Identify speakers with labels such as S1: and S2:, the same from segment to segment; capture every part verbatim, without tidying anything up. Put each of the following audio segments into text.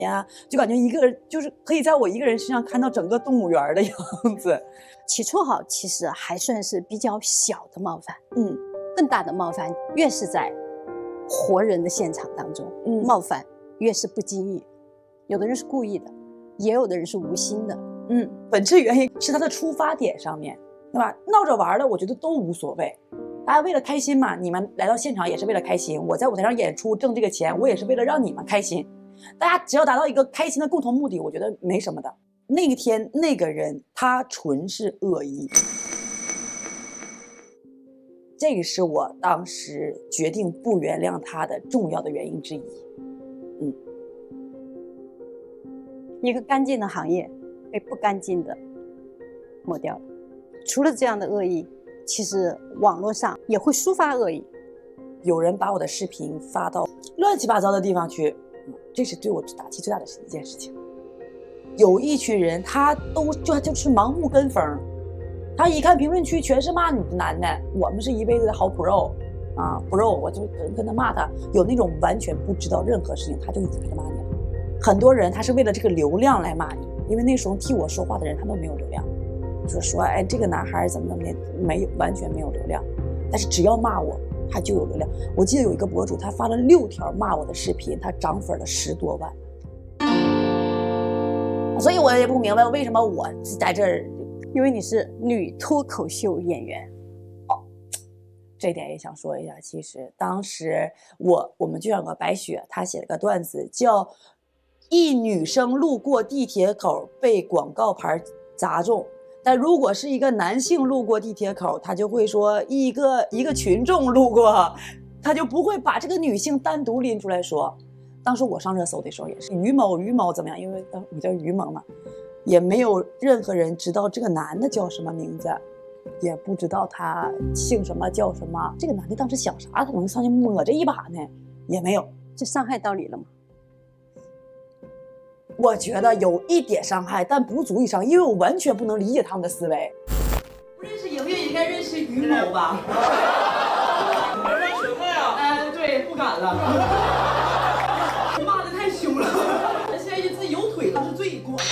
S1: 呀，就感觉一个人就是可以在我一个人身上看到整个动物园的样子。
S2: 起绰号其实还算是比较小的冒犯，
S1: 嗯，
S2: 更大的冒犯越是在活人的现场当中，
S1: 嗯
S2: 冒犯越是不经意。有的人是故意的，也有的人是无心的。
S1: 嗯，本质原因是他的出发点上面，对吧？闹着玩的，我觉得都无所谓。大家为了开心嘛，你们来到现场也是为了开心。我在舞台上演出挣这个钱，我也是为了让你们开心。大家只要达到一个开心的共同目的，我觉得没什么的。那一天那个人他纯是恶意，这个是我当时决定不原谅他的重要的原因之一。嗯，
S2: 一个干净的行业被不干净的抹掉了。除了这样的恶意，其实网络上也会抒发恶意，
S1: 有人把我的视频发到乱七八糟的地方去，嗯，这是对我打击最大的一件事情。有一群人他都就就是盲目跟风，他一看评论区全是骂你的男的，我们是一辈子的好 pro 啊 pro， 我就跟跟他骂他。有那种完全不知道任何事情他就已经开始骂你了。很多人他是为了这个流量来骂你，因为那时候替我说话的人他都没有流量，就说哎这个男孩怎么怎么的，没有完全没有流量，但是只要骂我他就有流量。我记得有一个博主他发了六条骂我的视频，他涨粉了十多万。所以我也不明白为什么我在这儿，
S2: 因为你是女脱口秀演员。
S1: 哦，这点也想说一下。其实当时我我们剧院有个白雪，她写了个段子叫一女生路过地铁口被广告牌砸中，但如果是一个男性路过地铁口，他就会说一个一个群众路过，他就不会把这个女性单独拎出来说。当时我上热搜的时候也是于某于某怎么样，因为我叫于某嘛，也没有任何人知道这个男的叫什么名字，也不知道他姓什么叫什么。这个男的当时想啥，他能上去摸这一把呢？也没有。
S2: 这伤害到你了吗？
S1: 我觉得有一点伤害，但不足以伤，因为我完全不能理解他们的思维。
S3: 不认识莹莹应该认识于某吧？
S4: 认识什么呀？
S3: 哎，对，不敢了。骂的太凶了，现在自己有腿都是罪过。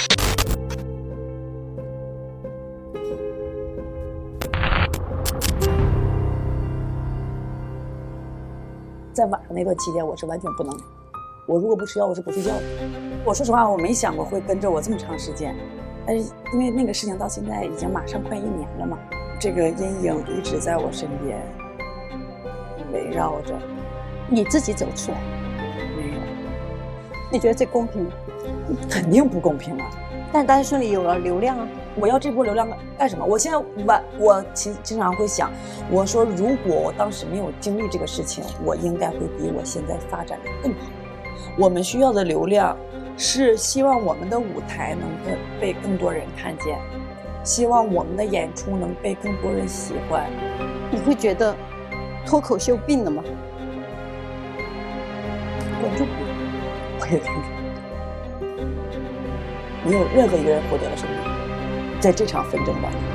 S1: 在晚上那段期间，我是完全不能，我如果不吃药，我是不睡觉的。我说实话，我没想过会跟着我这么长时间，但是因为那个事情到现在已经马上快一年了嘛，这个阴影一直在我身边围绕着。
S2: 你自己走出来
S1: 没有？
S2: 你觉得这公平吗？
S1: 肯定不公平啊！
S2: 但大家说你有了流量啊，
S1: 我要这波流量干什么？我现在晚，我经经常会想，我说如果我当时没有经历这个事情，我应该会比我现在发展的更好。我们需要的流量是希望我们的舞台能被更多人看见，希望我们的演出能被更多人喜欢。
S2: 你会觉得脱口秀病了吗？
S1: 观众病，我也听说。没有任何一个人获得了胜利，在这场纷争当中。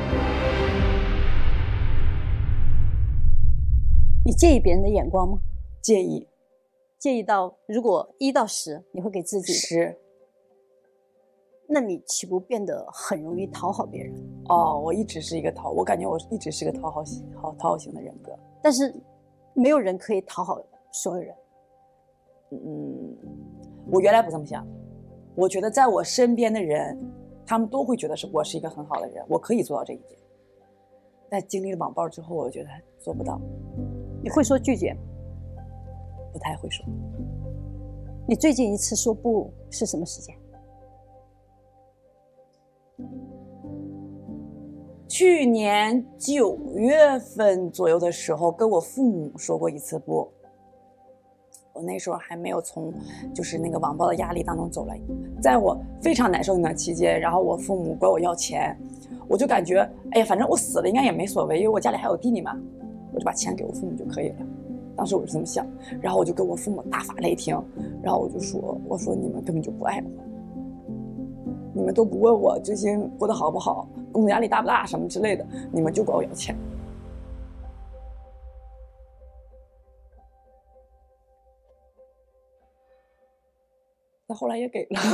S2: 你介意别人的眼光吗？
S1: 介意，
S2: 介意到如果一到十，你会给自己
S1: 十。
S2: 那你岂不变得很容易讨好别人？
S1: 哦，我一直是一个讨，我感觉我一直是个讨好型、好讨好型的人格。
S2: 但是没有人可以讨好所有人。
S1: 嗯，我原来不这么想。我觉得在我身边的人，他们都会觉得是我是一个很好的人，我可以做到这一点。但经历了网暴之后，我觉得做不到。
S2: 你会说拒绝吗？
S1: 不太会说。
S2: 你最近一次说不是什么时间？
S1: 去年九月份左右的时候，跟我父母说过一次不。我那时候还没有从就是那个网暴的压力当中走来，在我非常难受那段期间，然后我父母管我要钱，我就感觉哎呀，反正我死了应该也没所谓，因为我家里还有弟弟嘛，我就把钱给我父母就可以了。当时我是这么想，然后我就跟我父母大发雷霆，然后我就说我说你们根本就不爱我，你们都不问我最近过得好不好，工作压力大不大什么之类的，你们就管我要钱。 他后来也给了。